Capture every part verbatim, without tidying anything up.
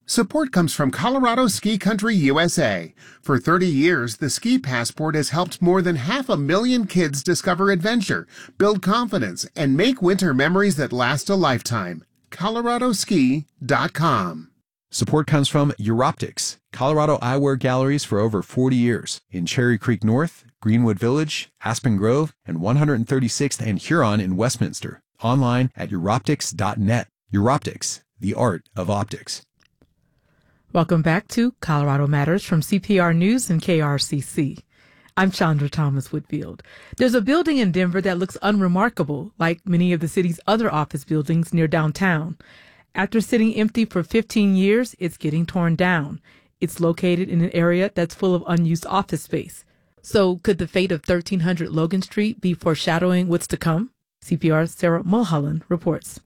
Support comes from Colorado Ski Country U S A. For thirty years, the Ski Passport has helped more than half a million kids discover adventure, build confidence, and make winter memories that last a lifetime. colorado ski dot com. Support comes from Europtics, Colorado eyewear galleries for over forty years in Cherry Creek North, Greenwood Village, Aspen Grove, and one hundred thirty-sixth and Huron in Westminster. Online at europtics dot net. Europtics, the art of optics. Welcome back to Colorado Matters from C P R News and K R C C. I'm Chandra Thomas Whitfield. There's a building in Denver that looks unremarkable, like many of the city's other office buildings near downtown. After sitting empty for fifteen years, it's getting torn down. It's located in an area that's full of unused office space. So could the fate of thirteen hundred Logan Street be foreshadowing what's to come? C P R's Sarah Mulholland reports.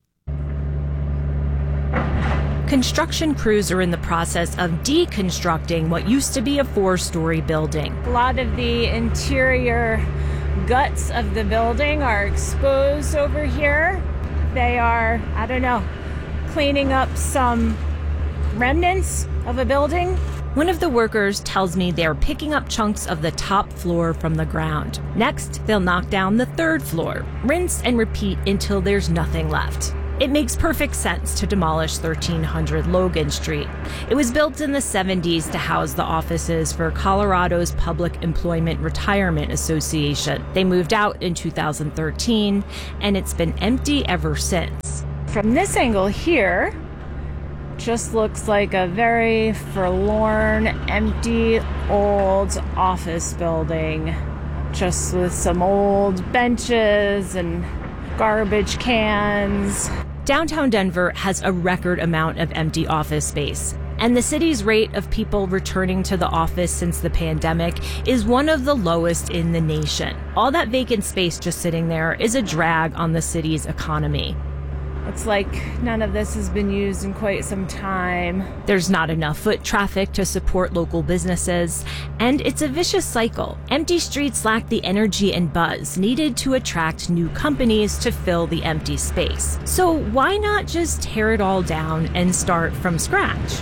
Construction crews are in the process of deconstructing what used to be a four-story building. A lot of the interior guts of the building are exposed over here. They are, I don't know, cleaning up some remnants of a building. One of the workers tells me they're picking up chunks of the top floor from the ground. Next, they'll knock down the third floor, rinse and repeat until there's nothing left. It makes perfect sense to demolish thirteen hundred Logan Street. It was built in the seventies to house the offices for Colorado's Public Employment Retirement Association. They moved out in two thousand thirteen, and it's been empty ever since. From this angle here, just looks like a very forlorn, empty, old office building, just with some old benches and garbage cans. Downtown Denver has a record amount of empty office space, and the city's rate of people returning to the office since the pandemic is one of the lowest in the nation. All that vacant space just sitting there is a drag on the city's economy. It's like none of this has been used in quite some time. There's not enough foot traffic to support local businesses, and it's a vicious cycle. Empty streets lack the energy and buzz needed to attract new companies to fill the empty space. So why not just tear it all down and start from scratch?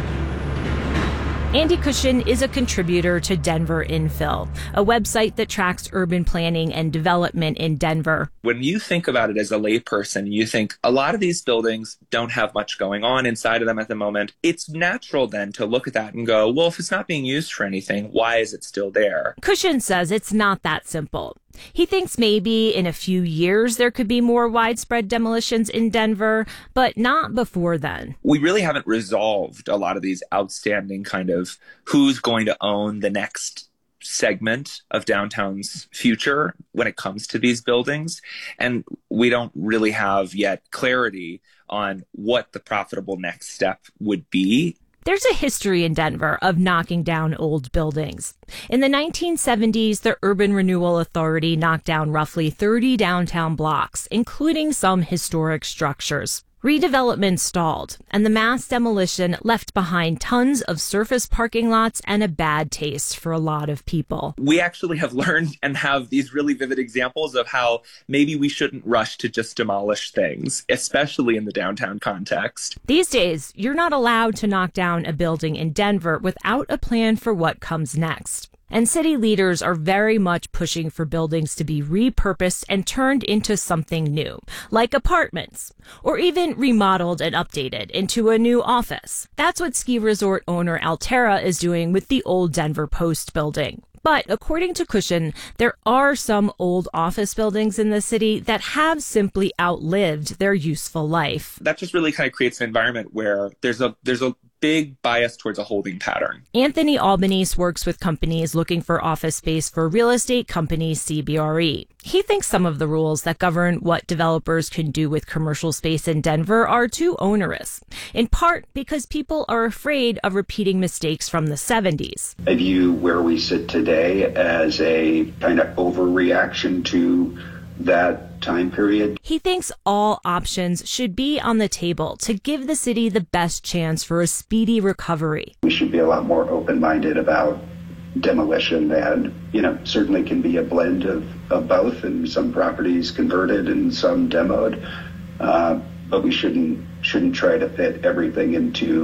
Andy Cushion is a contributor to Denver Infill, a website that tracks urban planning and development in Denver. When you think about it as a layperson, you think a lot of these buildings don't have much going on inside of them at the moment. It's natural then to look at that and go, well, if it's not being used for anything, why is it still there? Cushion says it's not that simple. He thinks maybe in a few years there could be more widespread demolitions in Denver, but not before then. We really haven't resolved a lot of these outstanding kind of who's going to own the next segment of downtown's future when it comes to these buildings. And we don't really have yet clarity on what the profitable next step would be. There's a history in Denver of knocking down old buildings. In the nineteen seventies, the Urban Renewal Authority knocked down roughly thirty downtown blocks, including some historic structures. Redevelopment stalled, and the mass demolition left behind tons of surface parking lots and a bad taste for a lot of people. We actually have learned and have these really vivid examples of how maybe we shouldn't rush to just demolish things, especially in the downtown context. These days, you're not allowed to knock down a building in Denver without a plan for what comes next. And city leaders are very much pushing for buildings to be repurposed and turned into something new, like apartments, or even remodeled and updated into a new office. That's what ski resort owner Alterra is doing with the old Denver Post building. But according to Cushion, there are some old office buildings in the city that have simply outlived their useful life. That just really kind of creates an environment where there's a there's a big bias towards a holding pattern. Anthony Albanese works with companies looking for office space for real estate company C B R E. He thinks some of the rules that govern what developers can do with commercial space in Denver are too onerous, in part because people are afraid of repeating mistakes from the seventies. I view where we sit today as a kind of overreaction to that time period. He thinks all options should be on the table to give the city the best chance for a speedy recovery. We should be a lot more open-minded about demolition, and, you know, certainly can be a blend of, of both, and some properties converted and some demoed. Uh, but we shouldn't shouldn't try to fit everything into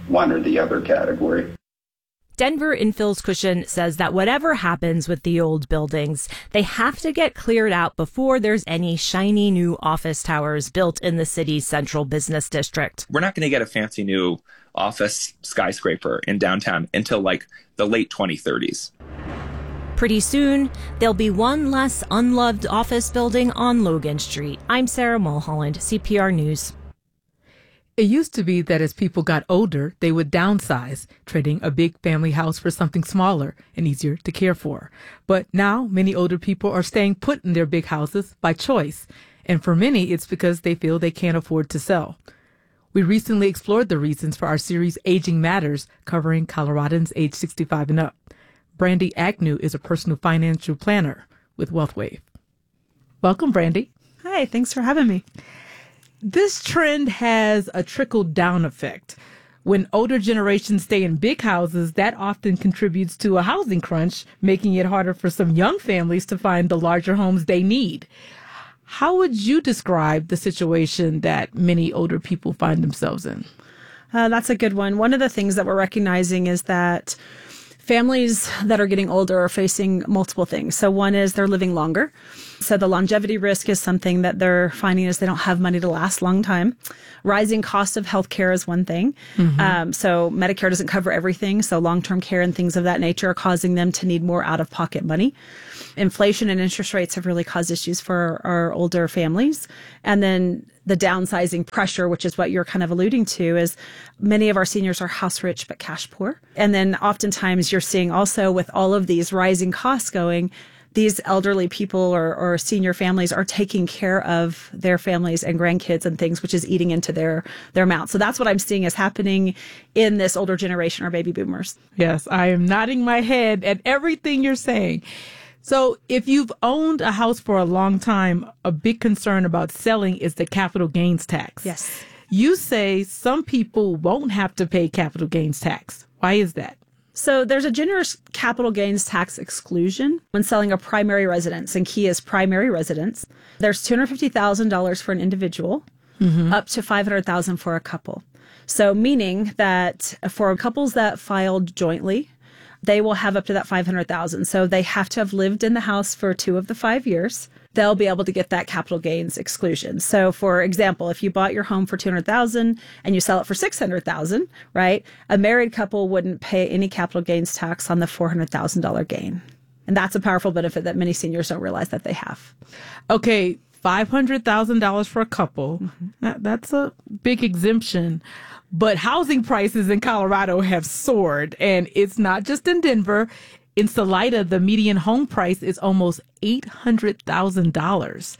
one or the other category. Denver Infills Cushion says that whatever happens with the old buildings, they have to get cleared out before there's any shiny new office towers built in the city's central business district. We're not going to get a fancy new office skyscraper in downtown until like the late twenty thirties. Pretty soon, there'll be one less unloved office building on Logan Street. I'm Sarah Mulholland, C P R News. It used to be that as people got older, they would downsize, trading a big family house for something smaller and easier to care for. But now, many older people are staying put in their big houses by choice. And for many, it's because they feel they can't afford to sell. We recently explored the reasons for our series Aging Matters, covering Coloradans age sixty-five and up. Brandy Agnew is a personal financial planner with WealthWave. Welcome, Brandy. Hi, thanks for having me. This trend has a trickle-down effect. When older generations stay in big houses, that often contributes to a housing crunch, making it harder for some young families to find the larger homes they need. How would you describe the situation that many older people find themselves in? Uh, that's a good one. One of the things that we're recognizing is that families that are getting older are facing multiple things. So one is they're living longer. So the longevity risk is something that they're finding is they don't have money to last a long time. Rising cost of healthcare is one thing. Mm-hmm. Um, so Medicare doesn't cover everything. So long-term care and things of that nature are causing them to need more out-of-pocket money. Inflation and interest rates have really caused issues for our older families. And then the downsizing pressure, which is what you're kind of alluding to, is many of our seniors are house rich but cash poor. And then oftentimes you're seeing also with all of these rising costs going, these elderly people or, or senior families are taking care of their families and grandkids and things, which is eating into their, their amount. So that's what I'm seeing is happening in this older generation, our baby boomers. Yes, I am nodding my head at everything you're saying. So if you've owned a house for a long time, a big concern about selling is the capital gains tax. Yes. You say some people won't have to pay capital gains tax. Why is that? So there's a generous capital gains tax exclusion when selling a primary residence, and key is primary residence. There's two hundred fifty thousand dollars for an individual, mm-hmm. up to five hundred thousand dollars for a couple. So meaning that for couples that filed jointly, they will have up to that five hundred thousand dollars. So they have to have lived in the house for two of the five years. They'll be able to get that capital gains exclusion. So for example, if you bought your home for two hundred thousand dollars and you sell it for six hundred thousand dollars, right? A married couple wouldn't pay any capital gains tax on the four hundred thousand dollars gain. And that's a powerful benefit that many seniors don't realize that they have. Okay, five hundred thousand dollars for a couple. Mm-hmm. That, that's a big exemption. But housing prices in Colorado have soared, and it's not just in Denver. In Salida, the median home price is almost eight hundred thousand dollars.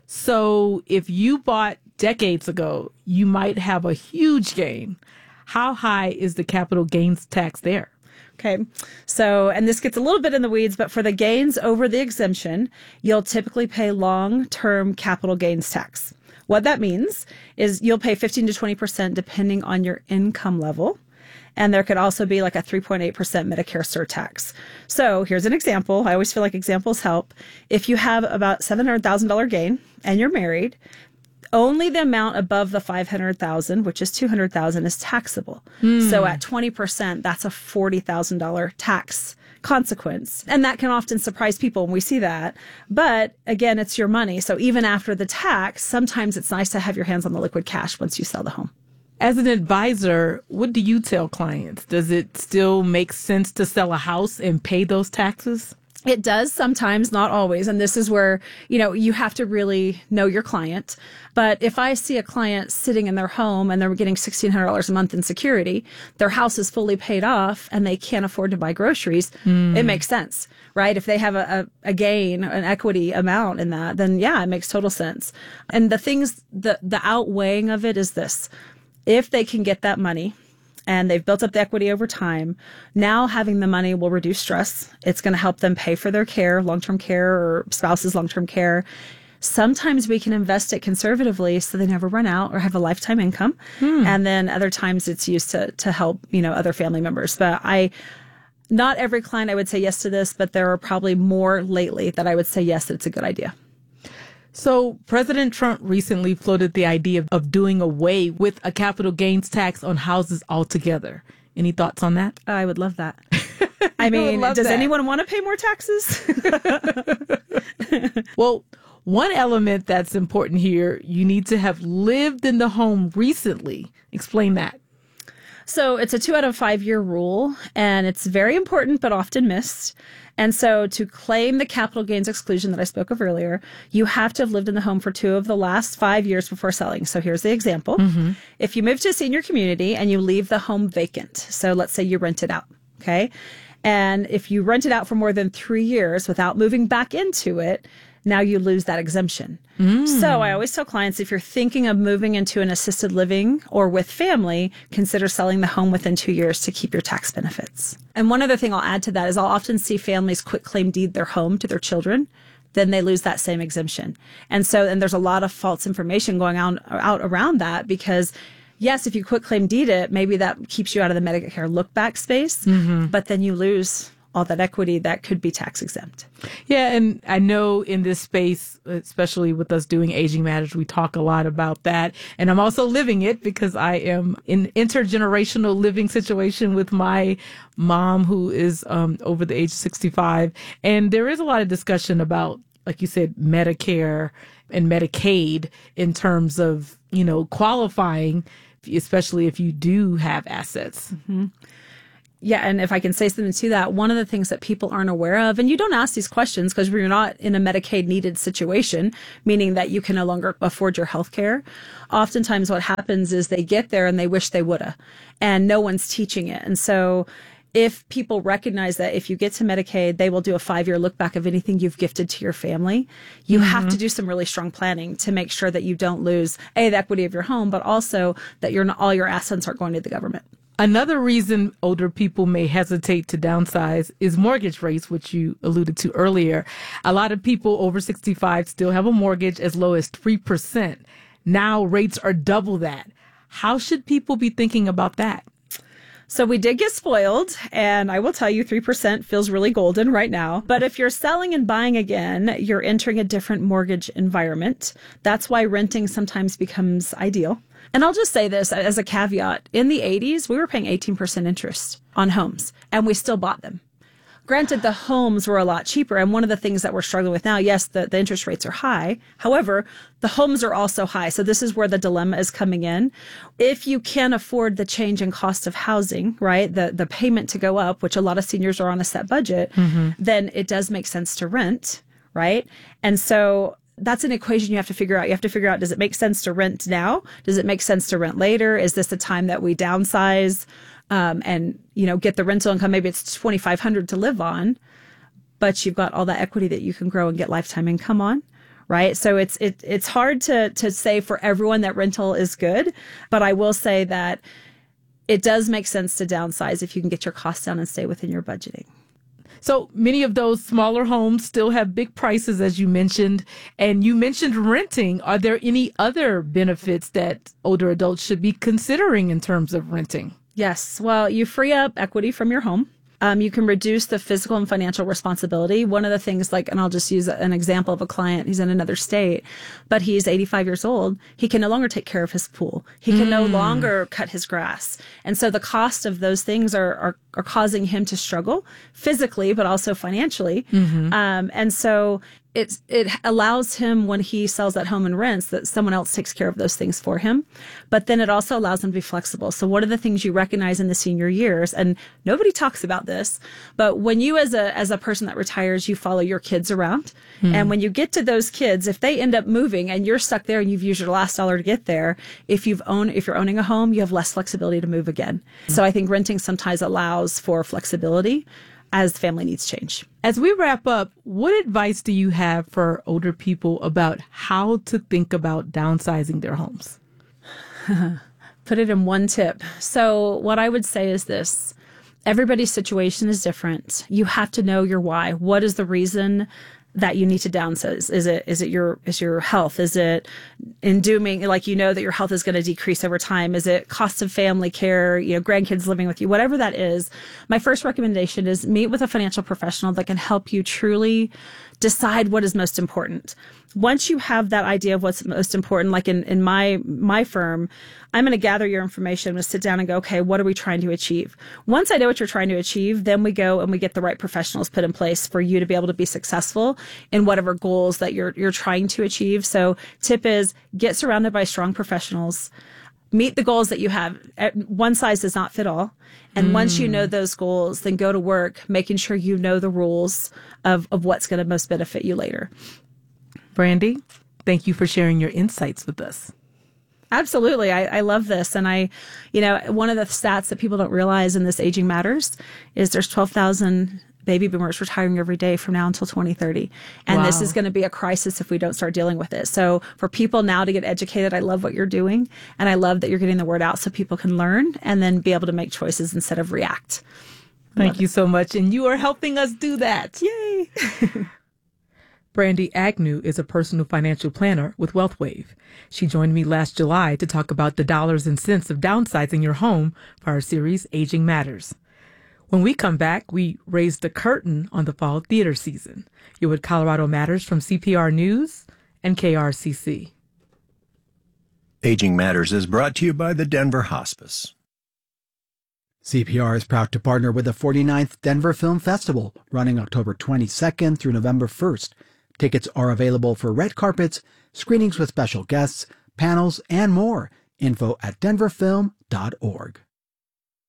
So if you bought decades ago, you might have a huge gain. How high is the capital gains tax there? Okay. So, and this gets a little bit in the weeds, but for the gains over the exemption, you'll typically pay long-term capital gains tax. What that means is you'll pay fifteen to twenty percent depending on your income level. And there could also be like a three point eight percent Medicare surtax. So here's an example. I always feel like examples help. If you have about seven hundred thousand dollars gain and you're married, only the amount above the five hundred thousand dollars, which is two hundred thousand dollars, is taxable. Mm. So at twenty percent, that's a forty thousand dollars tax consequence. And that can often surprise people when we see that. But again, it's your money. So even after the tax, sometimes it's nice to have your hands on the liquid cash once you sell the home. As an advisor, what do you tell clients? Does it still make sense to sell a house and pay those taxes? It does sometimes, not always. And this is where, you know, you have to really know your client. But if I see a client sitting in their home and they're getting sixteen hundred dollars a month in security, their house is fully paid off and they can't afford to buy groceries, mm. it makes sense, right? If they have a, a, a gain, an equity amount in that, then yeah, it makes total sense. And the things, the, the outweighing of it is this. If they can get that money and they've built up the equity over time, now having the money will reduce stress. It's going to help them pay for their care, long-term care or spouse's long-term care. Sometimes we can invest it conservatively so they never run out or have a lifetime income. Hmm. And then other times it's used to, to help, you know, other family members. But I, not every client I would say yes to this, but there are probably more lately that I would say yes, that it's a good idea. So President Trump recently floated the idea of, of doing away with a capital gains tax on houses altogether. Any thoughts on that? I would love that. I mean, does that. anyone want to pay more taxes? Well, one element that's important here, you need to have lived in the home recently. Explain that. So it's a two out of five year rule, and it's very important but often missed. And so to claim the capital gains exclusion that I spoke of earlier, you have to have lived in the home for two of the last five years before selling. So here's the example. Mm-hmm. If you move to a senior community and you leave the home vacant, so let's say you rent it out, okay? And if you rent it out for more than three years without moving back into it, now you lose that exemption. Mm. So I always tell clients, if you're thinking of moving into an assisted living or with family, consider selling the home within two years to keep your tax benefits. And one other thing I'll add to that is I'll often see families quit claim deed their home to their children. Then they lose that same exemption. And so, and there's a lot of false information going on out around that because yes, if you quit claim deed it, maybe that keeps you out of the Medicare look back space, mm-hmm. but then you lose all that equity that could be tax exempt. Yeah, and I know in this space, especially with us doing Aging Matters, we talk a lot about that. And I'm also living it because I am in intergenerational living situation with my mom who is um, over the age of sixty-five. And there is a lot of discussion about, like you said, Medicare and Medicaid in terms of, you know, qualifying, especially if you do have assets. Mm-hmm. Yeah, and if I can say something to that, one of the things that people aren't aware of, and you don't ask these questions because you're not in a Medicaid needed situation, meaning that you can no longer afford your health care. Oftentimes what happens is they get there and they wish they woulda, and no one's teaching it. And so if people recognize that if you get to Medicaid, they will do a five-year look back of anything you've gifted to your family, you mm-hmm. have to do some really strong planning to make sure that you don't lose, A, the equity of your home, but also that you're not, all your assets aren't going to the government. Another reason older people may hesitate to downsize is mortgage rates, which you alluded to earlier. A lot of people over sixty-five still have a mortgage as low as three percent. Now rates are double that. How should people be thinking about that? So we did get spoiled, and I will tell you three percent feels really golden right now. But if you're selling and buying again, you're entering a different mortgage environment. That's why renting sometimes becomes ideal. And I'll just say this as a caveat. In the eighties, we were paying eighteen percent interest on homes, and we still bought them. Granted, the homes were a lot cheaper. And one of the things that we're struggling with now, yes, the, the interest rates are high. However, the homes are also high. So this is where the dilemma is coming in. If you can afford the change in cost of housing, right, the, the payment to go up, which a lot of seniors are on a set budget, mm-hmm. then it does make sense to rent, right? And so that's an equation you have to figure out. You have to figure out, does it make sense to rent now? Does it make sense to rent later? Is this the time that we downsize um, and, you know, get the rental income? Maybe it's twenty-five hundred dollars to live on, but you've got all that equity that you can grow and get lifetime income on, right? So it's it, it's hard to to say for everyone that rental is good, but I will say that it does make sense to downsize if you can get your costs down and stay within your budgeting. So many of those smaller homes still have big prices, as you mentioned, and you mentioned renting. Are there any other benefits that older adults should be considering in terms of renting? Yes. Well, you free up equity from your home. Um, you can reduce the physical and financial responsibility. One of the things, like, and I'll just use an example of a client. He's in another state, but he's eighty-five years old. He can no longer take care of his pool. He can mm. no longer cut his grass. And so the cost of those things are, are, are causing him to struggle physically, but also financially. Mm-hmm. Um, and so it, it allows him, when he sells that home and rents, that someone else takes care of those things for him. But then it also allows him to be flexible. So one of the things you recognize in the senior years, and nobody talks about this, but when you as a as a person that retires, you follow your kids around. Mm. And when you get to those kids, if they end up moving and you're stuck there and you've used your last dollar to get there, if you've own if you're owning a home, you have less flexibility to move again. Mm. So I think renting sometimes allows for flexibility as family needs change. As we wrap up, what advice do you have for older people about how to think about downsizing their homes? Put it in one tip. So what I would say is this. Everybody's situation is different. You have to know your why. What is the reason that you need to downsize? Is it is it your is your health? Is it in dooming, like you know that your health is going to decrease over time? Is it cost of family care, you know, grandkids living with you, whatever that is? My first recommendation is meet with a financial professional that can help you truly decide what is most important. Once you have that idea of what's most important, like in, in my my firm, I'm going to gather your information. I'm going to sit down and go, okay, what are we trying to achieve? Once I know what you're trying to achieve, then we go and we get the right professionals put in place for you to be able to be successful in whatever goals that you're you're trying to achieve. So tip is get surrounded by strong professionals. Meet the goals that you have. One size does not fit all. And mm. once you know those goals, then go to work, making sure you know the rules of, of what's going to most benefit you later. Brandy, thank you for sharing your insights with us. Absolutely. I, I love this. And I, you know, one of the stats that people don't realize in this Aging Matters is there's twelve thousand baby boomers retiring every day from now until twenty thirty. And wow. This is going to be a crisis if we don't start dealing with it. So for people now to get educated, I love what you're doing. And I love that you're getting the word out so people can learn and then be able to make choices instead of react. Thank love you it. so much. And you are helping us do that. Yay. Brandy Agnew is a personal financial planner with WealthWave. She joined me last July to talk about the dollars and cents of downsizing your home for our series Aging Matters. When we come back, we raise the curtain on the fall theater season. You're with Colorado Matters from C P R News and K R C C. Aging Matters is brought to you by the Denver Hospice. C P R is proud to partner with the forty-ninth Denver Film Festival, running October twenty-second through November first. Tickets are available for red carpets, screenings with special guests, panels, and more. Info at denver film dot org.